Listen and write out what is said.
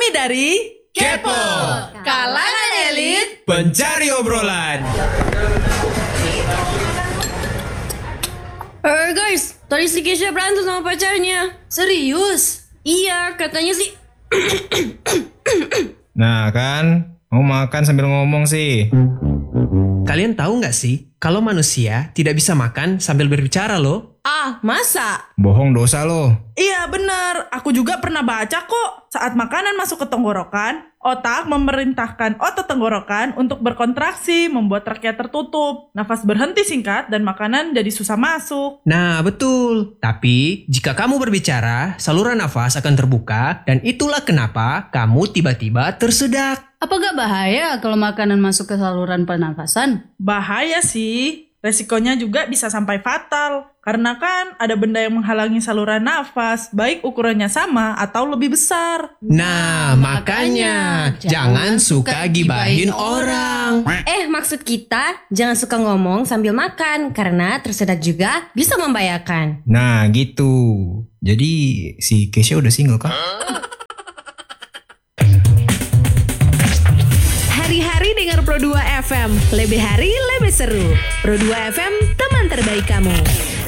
Kami dari Kepo, kalangan elit pencari obrolan. Guys, tadi si Kesha berantem sama pacarnya. Serius? Iya, katanya sih. Nah kan, mau makan sambil ngomong sih. Kalian tahu nggak sih, kalau manusia tidak bisa makan sambil berbicara loh? Ah, masa? Bohong dosa lo. Iya benar, aku juga pernah baca kok. Saat makanan masuk ke tenggorokan, otak memerintahkan otot tenggorokan untuk berkontraksi, membuat trachea tertutup. Nafas berhenti singkat dan makanan jadi susah masuk. Nah, betul. Tapi, jika kamu berbicara, saluran nafas akan terbuka dan itulah kenapa kamu tiba-tiba tersedak. Apa gak bahaya kalau makanan masuk ke saluran pernafasan? Bahaya sih, resikonya juga bisa sampai fatal. Karena kan ada benda yang menghalangi saluran nafas, baik ukurannya sama atau lebih besar. Nah, makanya jangan suka gibahin orang. Maksud kita jangan suka ngomong sambil makan karena tersedak juga bisa membahayakan. Nah gitu. Jadi si Kesha udah single kah? Hari-hari dengar Pro 2 FM. Lebih hari lebih seru. Pro 2 FM, teman terbaik kamu.